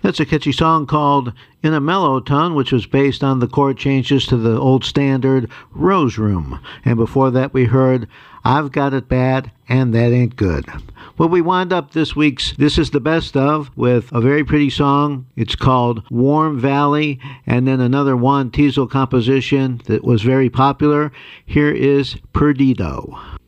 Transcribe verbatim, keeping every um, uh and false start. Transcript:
That's a catchy song called In a Mellow Tone, which was based on the chord changes to the old standard Rose Room. And before that we heard I've Got It Bad and That Ain't Good. Well, we wind up this week's This Is the Best Of with a very pretty song. It's called Warm Valley, and then another Juan Teasel composition that was very popular. Here is Perdido.